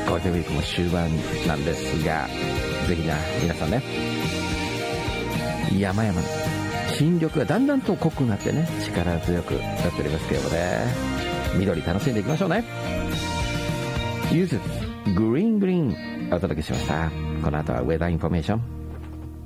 ゴールデンウィークも終盤なんですが、ぜひ皆さんね、山々の新緑がだんだんと濃くなってね、力強くなっておりますけどもね、緑楽しんでいきましょうね。ゆずグリーングリーンお届けしました。この後はウェザーインフォメーション。